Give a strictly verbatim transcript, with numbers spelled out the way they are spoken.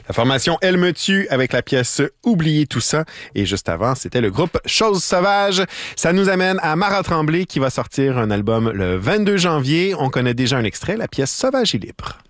La formation Elle me tue avec la pièce Oubliez tout ça. Et juste avant, c'était le groupe Chose sauvage. Ça nous amène à Mara Tremblay qui va sortir un album le vingt-deux janvier. On connaît déjà un extrait, la pièce Sauvage et libre.